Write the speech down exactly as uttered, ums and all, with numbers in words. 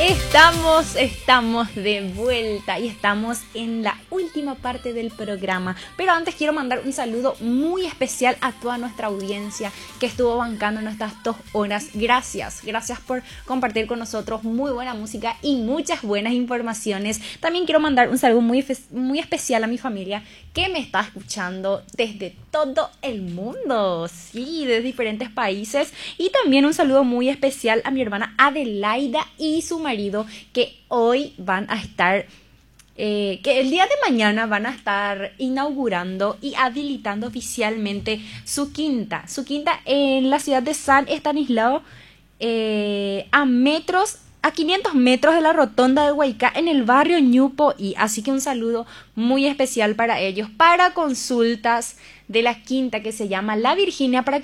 Estamos, estamos de vuelta y estamos en la última parte del programa. Pero antes quiero mandar un saludo muy especial a toda nuestra audiencia que estuvo bancando en estas dos horas. Gracias, gracias por compartir con nosotros muy buena música y muchas buenas informaciones. También quiero mandar un saludo muy, muy especial a mi familia que me está escuchando desde todo el mundo, sí, de diferentes países. Y también un saludo muy especial a mi hermana Adelaida y su marido, que hoy van a estar, eh, que el día de mañana van a estar inaugurando y habilitando oficialmente su quinta, su quinta en la ciudad de San Estanislao, eh, a metros, a quinientos metros de la rotonda de Huaycá, en el barrio Ñupo. Y así que un saludo muy especial para ellos, para consultas de la quinta que se llama La Virginia, para que